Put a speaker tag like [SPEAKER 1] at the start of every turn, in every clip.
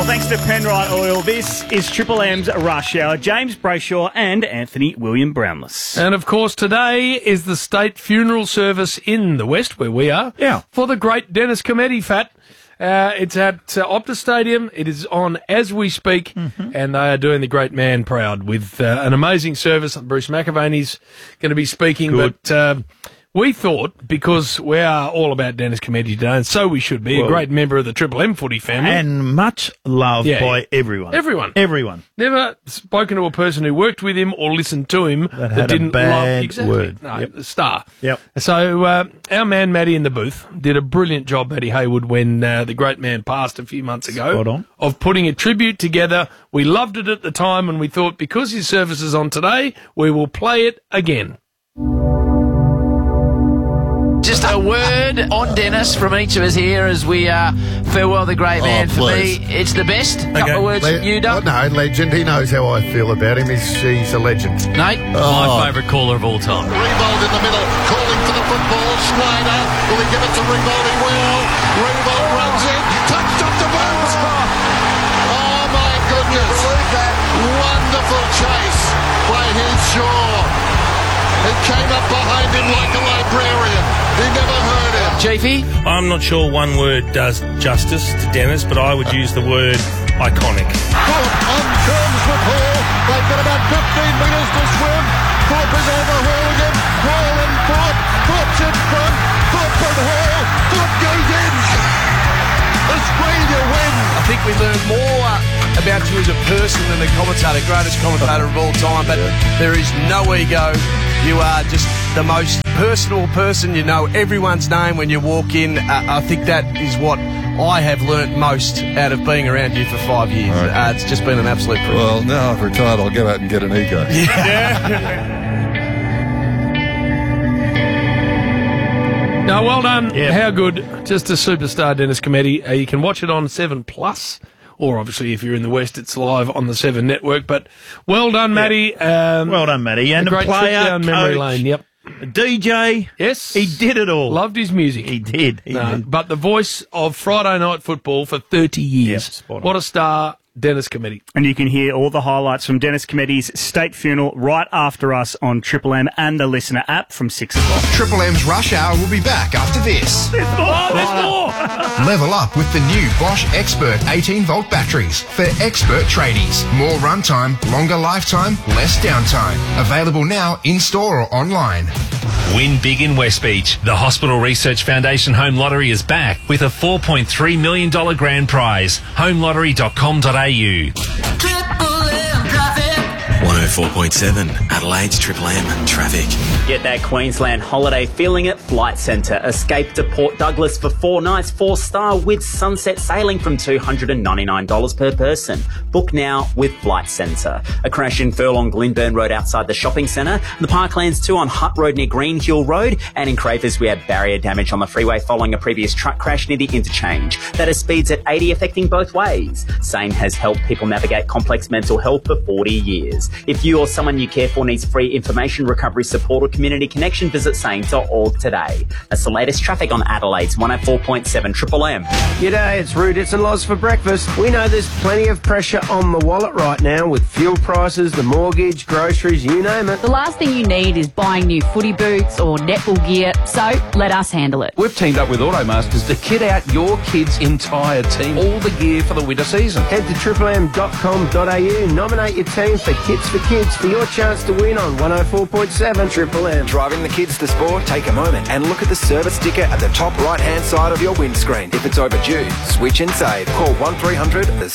[SPEAKER 1] Well, thanks to Penrite Oil, this is Triple M's Rush Hour. James Brayshaw and Anthony William Brownless.
[SPEAKER 2] And, of course, today is the state funeral service in the West, where we are, for the great Dennis Cometti, Fat. It's at Optus Stadium. It is on as we speak, and they are doing the great man proud with an amazing service. Bruce McAvaney's going to be speaking, but we thought, because we are all about Dennis Cometti today, and so we should be, a great member of the Triple M footy family.
[SPEAKER 3] And much loved by everyone.
[SPEAKER 2] Everyone. Never spoken to a person who worked with him or listened to him that didn't love
[SPEAKER 3] word.
[SPEAKER 2] No, the star.
[SPEAKER 3] Yep.
[SPEAKER 2] So our man Matty in the booth did a brilliant job, Matty Haywood, when the great man passed a few months ago.
[SPEAKER 3] Spot on.
[SPEAKER 2] Of putting a tribute together. We loved it at the time, and we thought, because his service is on today, we will play it again.
[SPEAKER 4] Just a word on Dennis from each of us here as we farewell the great man. For me, it's the best. Couple of words from you, Doug.
[SPEAKER 5] No, legend. He knows how I feel about him. He's a legend.
[SPEAKER 4] Nate?
[SPEAKER 6] My favourite caller of all time.
[SPEAKER 5] Rebold in the middle, calling for the football. Schneider, will he give it to Rebold? He will. Rebold runs in, touched off the bounce. Oh, my goodness. Wonderful chase by Hinshaw. It came up behind him like a librarian. He never heard him.
[SPEAKER 4] Chiefy?
[SPEAKER 6] I'm not sure one word does justice to Dennis, but I would use the word iconic.
[SPEAKER 5] Thorpe on terms with Hall. They've got about 15 metres to swim. Thorpe is overhauling him. Hall and Thorpe. Thorpe's in front. Thorpe and Hall. Thorpe goes in. Australia win.
[SPEAKER 7] I think we learned more about you as a person than the commentator, greatest commentator of all time, but there is no ego. You are just the most personal person. You know everyone's name when you walk in. I think that is what I have learnt most out of being around you for 5 years.
[SPEAKER 5] Okay.
[SPEAKER 7] It's just been an absolute privilege.
[SPEAKER 5] Well, now I've retired, I'll go out and get an ego.
[SPEAKER 2] No, well done. How good. Just a superstar, Dennis Cometti. You can watch it on 7+. Or obviously, if you're in the West, it's live on the 7 network. But well done, Matty.
[SPEAKER 3] Well done, Matty. And
[SPEAKER 2] a great
[SPEAKER 3] player,
[SPEAKER 2] trip down memory lane. Yep.
[SPEAKER 3] DJ.
[SPEAKER 2] Yes.
[SPEAKER 3] He did it all.
[SPEAKER 2] Loved his music.
[SPEAKER 3] He did. He did.
[SPEAKER 2] But the voice of Friday night football for 30 years.
[SPEAKER 3] Yep, spot on.
[SPEAKER 2] What a star, Dennis Cometti.
[SPEAKER 1] And you can hear all the highlights from Dennis Cometti's state funeral right after us on Triple M and the Listener app from 6 o'clock.
[SPEAKER 8] Triple M's Rush Hour will be back after this.
[SPEAKER 1] There's more!
[SPEAKER 8] Level up with the new Bosch Expert 18-volt batteries for expert tradies. More runtime, longer lifetime, less downtime. Available now in-store or online.
[SPEAKER 9] Win big in West Beach. The Hospital Research Foundation Home Lottery is back with a $4.3 million grand prize. HomeLottery.com.au.
[SPEAKER 10] 104.7 Adelaide's Triple M Traffic.
[SPEAKER 11] Get that Queensland holiday feeling at Flight Centre. Escape to Port Douglas for 4 nights, 4-star with sunset sailing from $299 per person. Book now with Flight Centre. A crash in Furlong Glenburn Road outside the shopping centre. The Parklands 2 on Hutt Road near Green Hill Road. And in Cravers we had barrier damage on the freeway following a previous truck crash near the interchange. That is speeds at 80 affecting both ways. SANE has helped people navigate complex mental health for 40 years. If you or someone you care for needs free information, recovery support or community connection, visit sane.org today. That's the latest traffic on Adelaide's 104.7 Triple M.
[SPEAKER 12] G'day, it's Ruditz and Loz for breakfast. We know there's plenty of pressure on the wallet right now with fuel prices, the mortgage, groceries, you name it.
[SPEAKER 13] The last thing you need is buying new footy boots or netball gear, so let us handle it.
[SPEAKER 14] We've teamed up with Automasters to kit out your kids' entire team, all the gear for the winter season.
[SPEAKER 12] Head to triplem.com.au, nominate your team for Kits for Kids for your chance to win on 104.7 Triple M.
[SPEAKER 15] Driving the kids to sport? Take a moment and look at the service sticker at the top right-hand side of your windscreen. If it's overdue, switch and save. Call 1300 as...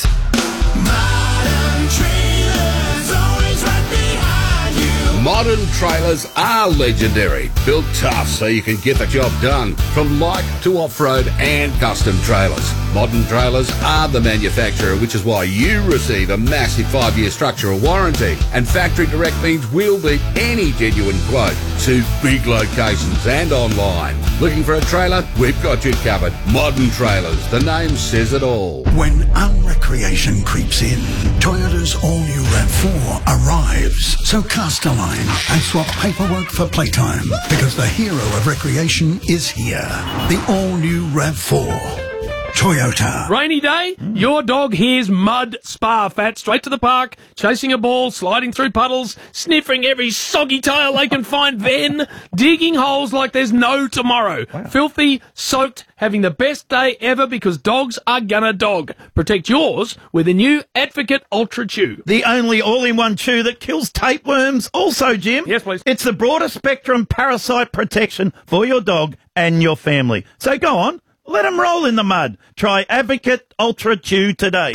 [SPEAKER 16] Modern trailers are legendary. Built tough so you can get the job done. From light to off-road and custom trailers. Modern trailers are the manufacturer, which is why you receive a massive 5-year structural warranty. And factory direct means we'll beat any genuine quote to big locations and online. Looking for a trailer? We've got you covered. Modern Trailers. The name says it all.
[SPEAKER 17] When unrecreation creeps in, Toyota's all-new RAV4 arrives. So cast a line and swap paperwork for playtime, because the hero of recreation is here. The all-new RAV4. Toyota.
[SPEAKER 2] Rainy day, your dog hears mud spa fat straight to the park, chasing a ball, sliding through puddles, sniffing every soggy tail they can find, then digging holes like there's no tomorrow. Filthy, soaked, having the best day ever because dogs are gonna dog. Protect yours with a new Advocate Ultra Chew.
[SPEAKER 3] The only all-in-one chew that kills tapeworms. Also, Jim.
[SPEAKER 2] Yes, please.
[SPEAKER 3] It's the broader spectrum parasite protection for your dog and your family. So go on, let them roll in the mud. Try Advocate Ultra Chew today.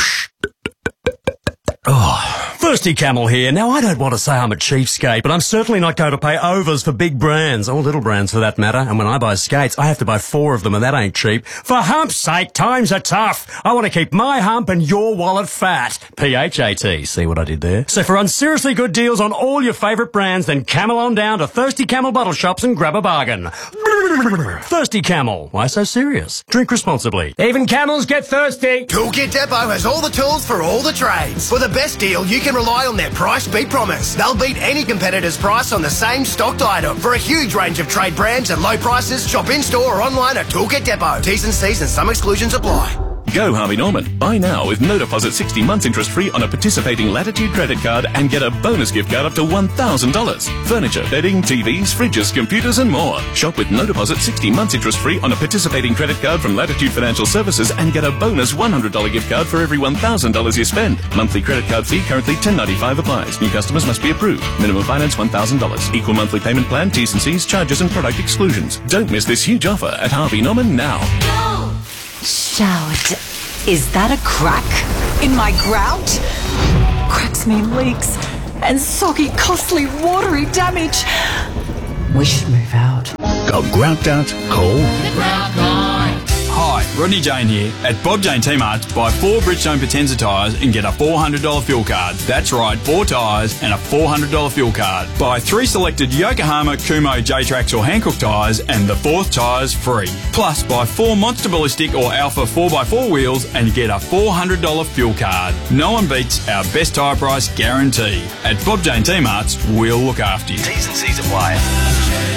[SPEAKER 18] Oh, Thirsty Camel here. Now, I don't want to say I'm a cheapskate, but I'm certainly not going to pay overs for big brands, or little brands for that matter. And when I buy skates, I have to buy 4 of them, and that ain't cheap. For hump's sake, times are tough. I want to keep my hump and your wallet fat. P-H-A-T. See what I did there? So for unseriously good deals on all your favourite brands, then camel on down to Thirsty Camel bottle shops and grab a bargain. Thirsty Camel. Why so serious? Drink responsibly. Even camels get thirsty.
[SPEAKER 19] Toolkit Depot has all the tools for all the trades. For the best deal, you can rely on their price beat promise. They'll beat any competitor's price on the same stocked item. For a huge range of trade brands and low prices, shop in-store or online at Toolkit Depot. T's and C's and some exclusions apply.
[SPEAKER 20] Go Harvey Norman. Buy now with no deposit 60 months interest free on a participating Latitude credit card and get a bonus gift card up to $1,000. Furniture, bedding, TVs, fridges, computers and more. Shop with no deposit 60 months interest free on a participating credit card from Latitude Financial Services and get a bonus $100 gift card for every $1,000 you spend. Monthly credit card fee currently $10.95 applies. New customers must be approved. Minimum finance $1,000. Equal monthly payment plan, T's and C's, charges and product exclusions. Don't miss this huge offer at Harvey Norman now.
[SPEAKER 21] Shout. Is that a crack in my grout? Cracks mean leaks and soggy, costly, watery damage. We should move out.
[SPEAKER 17] Got grout out? Call
[SPEAKER 21] The Grout Guy.
[SPEAKER 22] Hi, Rodney Jane here. At Bob Jane T-Marts, buy 4 Bridgestone Potenza tyres and get a $400 fuel card. That's right, 4 tyres and a $400 fuel card. Buy 3 selected Yokohama, Kumo, J-Trax or Hankook tyres and the 4th tyre's free. Plus, buy 4 Monster Ballistic or Alpha 4x4 wheels and get a $400 fuel card. No one beats our best tyre price guarantee. At Bob Jane T-Marts, we'll look after you.
[SPEAKER 15] T's and C's apply.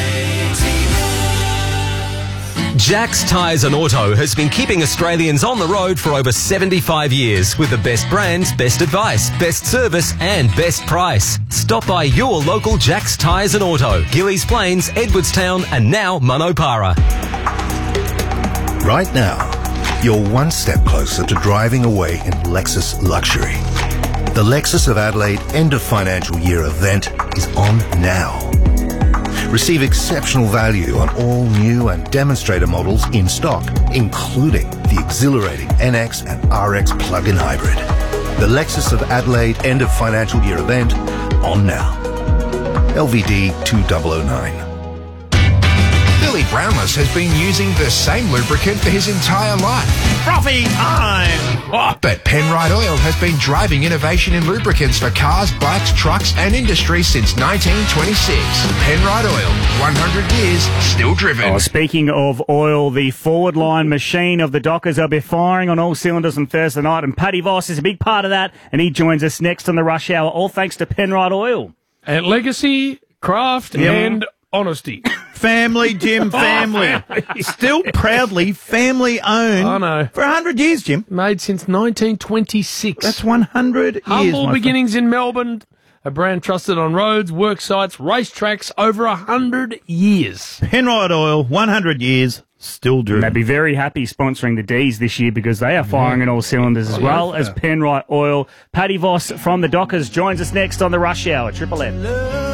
[SPEAKER 15] Jack's Tyres and Auto has been keeping Australians on the road for over 75 years with the best brands, best advice, best service and best price. Stop by your local Jack's Tyres and Auto, Gillies Plains, Edwardstown and now Manopara.
[SPEAKER 23] Right now, you're one step closer to driving away in Lexus luxury. The Lexus of Adelaide end of financial year event is on now. Receive exceptional value on all new and demonstrator models in stock, including the exhilarating NX and RX plug-in hybrid. The Lexus of Adelaide end of financial year event on now. LVD 2009.
[SPEAKER 8] Billy Brownless has been using the same lubricant for his entire life.
[SPEAKER 3] Frothy time!
[SPEAKER 8] But Penrite Oil has been driving innovation in lubricants for cars, bikes, trucks and industry since 1926. Penrite Oil, 100 years, still driven.
[SPEAKER 1] Oh, speaking of oil, the forward line machine of the Dockers will be firing on all cylinders on Thursday night, and Paddy Voss is a big part of that, and he joins us next on the Rush Hour, all thanks to Penrite Oil.
[SPEAKER 2] And legacy, craft and honesty.
[SPEAKER 3] Family, Jim, family. Still proudly family-owned.
[SPEAKER 2] I know.
[SPEAKER 3] For 100 years, Jim.
[SPEAKER 2] Made since 1926.
[SPEAKER 3] That's 100 years.
[SPEAKER 2] Humble beginnings in Melbourne. A brand trusted on roads, work sites, racetracks, over 100 years.
[SPEAKER 3] Penrite Oil, 100 years, still driven.
[SPEAKER 1] They'll be very happy sponsoring the D's this year because they are firing on all cylinders as well as Penrite Oil. Paddy Voss from the Dockers joins us next on the Rush Hour, Triple M.